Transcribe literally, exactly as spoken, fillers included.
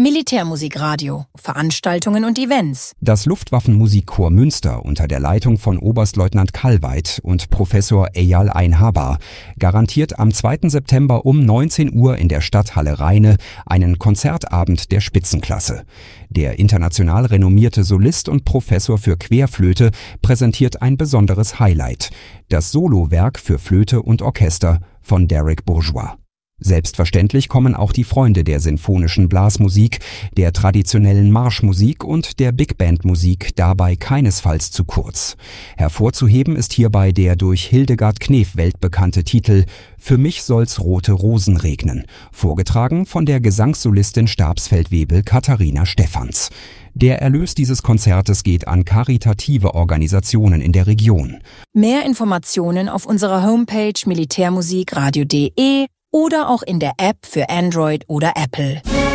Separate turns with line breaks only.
Militärmusikradio, Veranstaltungen und Events.
Das Luftwaffenmusikchor Münster unter der Leitung von Oberstleutnant Kallweit und Professor Eyal Einhaber garantiert am zweiten September um neunzehn Uhr in der Stadthalle Rheine einen Konzertabend der Spitzenklasse. Der international renommierte Solist und Professor für Querflöte präsentiert ein besonderes Highlight: das Solowerk für Flöte und Orchester von Derek Bourgeois. Selbstverständlich kommen auch die Freunde der sinfonischen Blasmusik, der traditionellen Marschmusik und der Big-Band-Musik dabei keinesfalls zu kurz. Hervorzuheben ist hierbei der durch Hildegard Knef weltbekannte Titel »Für mich soll's rote Rosen regnen«, vorgetragen von der Gesangssolistin Stabsfeldwebel Katharina Stephans. Der Erlös dieses Konzertes geht an karitative Organisationen in der Region.
Mehr Informationen auf unserer Homepage militärmusikradio punkt de oder auch in der App für Android oder Apple.